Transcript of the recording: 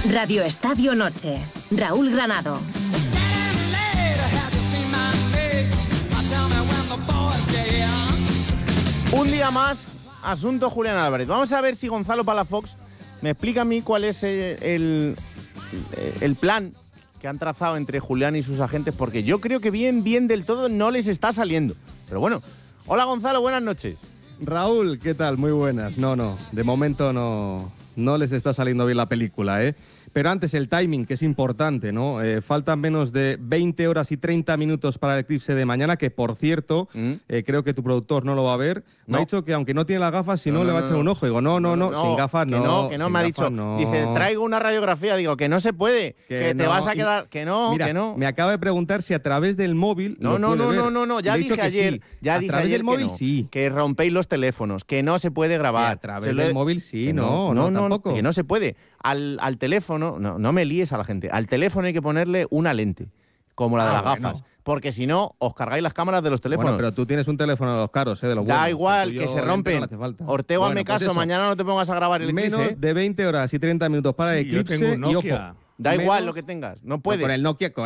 Radio Estadio Noche. Raúl Granado. Un día más, asunto Julián Álvarez. Vamos a ver si Gonzalo Palafox me explica a mí cuál es el plan que han trazado entre Julián y sus agentes, porque yo creo que bien del todo no les está saliendo. Pero bueno, hola Gonzalo, buenas noches. Raúl, ¿qué tal? Muy buenas. No, de momento no les está saliendo bien la película, ¿eh? Pero antes el timing, que es importante, ¿no? Faltan menos de 20 horas y 30 minutos para el eclipse de mañana, que por cierto, creo que tu productor no lo va a ver. Me ha dicho que aunque no tiene las gafas, si no le va a echar un ojo. Digo, no, sin gafas no. Que no, me ha dicho. No. Dice, traigo una radiografía. Digo, que no se puede, que te vas a quedar. Que no, mira, que no. Me acaba de preguntar si a través del móvil. No, ya dije ayer. Sí. Ya dije ayer del móvil sí. Que rompéis los teléfonos, que no se puede grabar. A través del móvil sí, no, tampoco. Que no se puede. Al teléfono, no me líes a la gente. Al teléfono hay que ponerle una lente, como la de las gafas. Porque si no, os cargáis las cámaras de los teléfonos. Bueno, pero tú tienes un teléfono de los caros, de los buenos. Da igual, que se rompen. No Ortego, hazme caso, mañana no te pongas a grabar el eclipse. Menos de 20 horas y 30 minutos para el eclipse. Yo tengo un Nokia. Y ojo, da igual lo que tengas, no puedes. Con el Nokia,